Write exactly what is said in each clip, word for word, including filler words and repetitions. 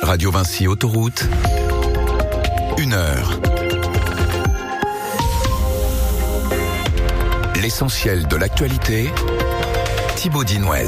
Radio Vinci Autoroute, une heure. L'essentiel de l'actualité, Thibaut Dinouel.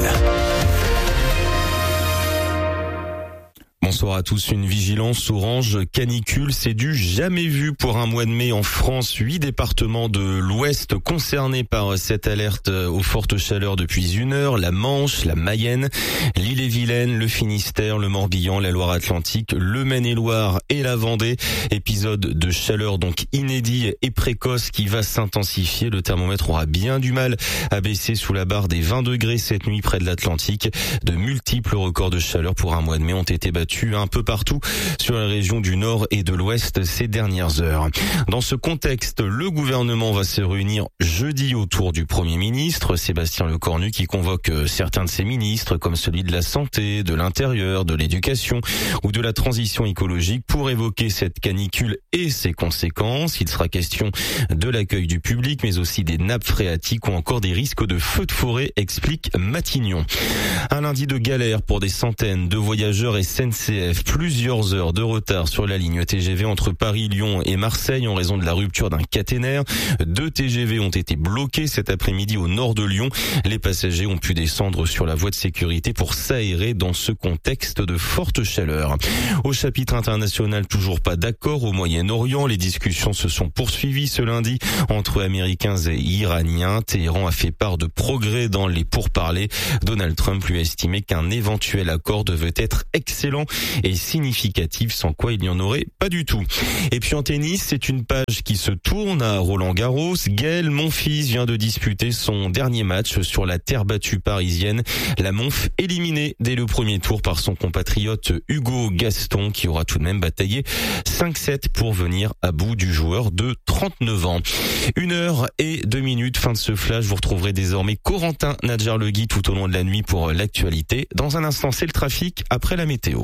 Bonsoir à tous. Une vigilance orange canicule, c'est du jamais vu pour un mois de mai en France. Huit départements de l'Ouest concernés par cette alerte aux fortes chaleurs depuis une heure. La Manche, la Mayenne, l'Ille-et-Vilaine, le Finistère, le Morbihan, la Loire-Atlantique, le Maine-et-Loire et la Vendée. Épisode de chaleur donc inédit et précoce qui va s'intensifier. Le thermomètre aura bien du mal à baisser sous la barre des vingt degrés cette nuit près de l'Atlantique. De multiples records de chaleur pour un mois de mai ont été battus un peu partout sur la région du Nord et de l'Ouest ces dernières heures. Dans ce contexte, le gouvernement va se réunir jeudi autour du Premier ministre, Sébastien Lecornu, qui convoque certains de ses ministres, comme celui de la Santé, de l'Intérieur, de l'Éducation ou de la Transition écologique, pour évoquer cette canicule et ses conséquences. Il sera question de l'accueil du public, mais aussi des nappes phréatiques ou encore des risques de feux de forêt, explique Matignon. Un lundi de galère pour des centaines de voyageurs S N C F. Plusieurs heures de retard sur la ligne T G V entre Paris, Lyon et Marseille en raison de la rupture d'un caténaire. Deux T G V ont été bloqués cet après-midi au nord de Lyon. Les passagers ont pu descendre sur la voie de sécurité pour s'aérer dans ce contexte de forte chaleur. Au chapitre international, toujours pas d'accord au Moyen-Orient. Les discussions se sont poursuivies ce lundi entre Américains et Iraniens. Téhéran a fait part de progrès dans les pourparlers. Donald Trump lui a estimé qu'un éventuel accord devait être excellent et significatif, sans quoi il n'y en aurait pas du tout. Et puis en tennis, c'est une page qui se tourne à Roland-Garros. Gaël Monfils vient de disputer son dernier match sur la terre battue parisienne. La Monf éliminée dès le premier tour par son compatriote Hugo Gaston, qui aura tout de même bataillé cinq sept pour venir à bout du joueur de trente-neuf ans. Une heure et deux minutes, fin de ce flash. Vous retrouverez désormais Corentin Nadjar-Legui tout au long de la nuit pour l'actualité. Dans un instant, c'est le trafic après la météo.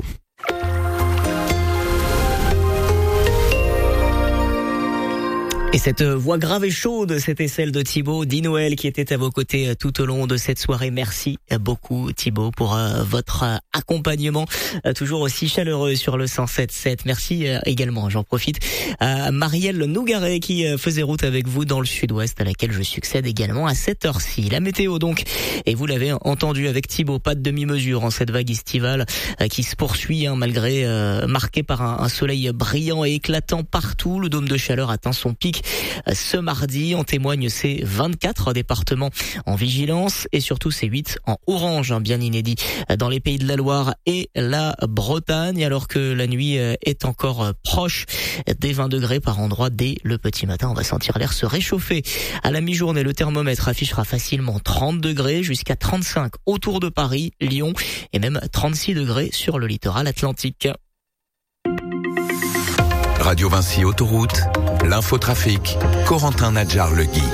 Et cette voix grave et chaude, c'était celle de Thibaut Dinouel qui était à vos côtés tout au long de cette soirée. Merci beaucoup Thibaut pour votre accompagnement toujours aussi chaleureux sur le cent sept sept. Merci également, j'en profite, à Marielle Nougaret qui faisait route avec vous dans le sud-ouest, à laquelle je succède également à cette heure-ci. La météo donc, et vous l'avez entendu avec Thibaut, pas de demi-mesure en cette vague estivale qui se poursuit hein, malgré euh, marqué par un, un soleil brillant et éclatant partout. Le dôme de chaleur atteint son pic ce mardi. En témoignent ces vingt-quatre départements en vigilance et surtout ces huit en orange, hein, bien inédit dans les Pays de la Loire et la Bretagne, alors que la nuit est encore proche des vingt degrés par endroit dès le petit matin. On va sentir l'air se réchauffer. À la mi-journée, le thermomètre affichera facilement trente degrés jusqu'à trente-cinq autour de Paris, Lyon et même trente-six degrés sur le littoral atlantique. Radio Vinci Autoroute, l'infotrafic, Corentin Nadjar-Legui.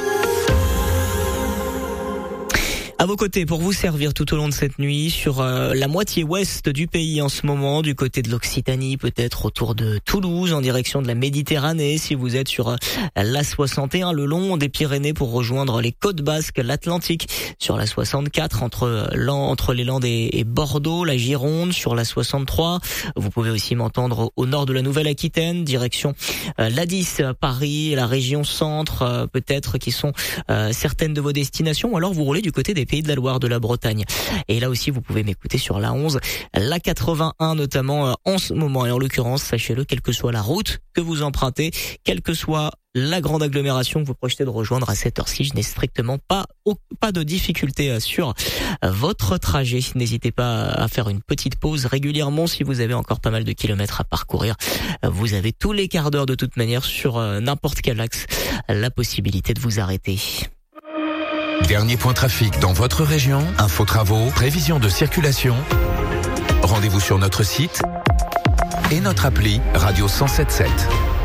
À vos côtés pour vous servir tout au long de cette nuit sur euh, la moitié ouest du pays en ce moment, du côté de l'Occitanie, peut-être autour de Toulouse, en direction de la Méditerranée, si vous êtes sur euh, l'A soixante et un, le long des Pyrénées pour rejoindre les côtes basques, l'Atlantique, sur la soixante-quatre, entre, euh, entre les Landes et, et Bordeaux, la Gironde, sur la soixante-trois. Vous pouvez aussi m'entendre au nord de la Nouvelle-Aquitaine, direction euh, l'A dix, Paris, la région centre, euh, peut-être qui sont euh, certaines de vos destinations, ou alors vous roulez du côté des Pays de la Loire, de la Bretagne. Et là aussi, vous pouvez m'écouter sur l'A onze, l'A quatre-vingt-un notamment en ce moment. Et en l'occurrence, sachez-le, quelle que soit la route que vous empruntez, quelle que soit la grande agglomération que vous projetez de rejoindre à cette heure-ci, je n'ai strictement pas, pas de difficulté sur votre trajet. N'hésitez pas à faire une petite pause régulièrement si vous avez encore pas mal de kilomètres à parcourir. Vous avez tous les quarts d'heure de toute manière sur n'importe quel axe la possibilité de vous arrêter. Dernier point trafic dans votre région, info travaux, prévision de circulation. Rendez-vous sur notre site et notre appli Radio cent sept sept.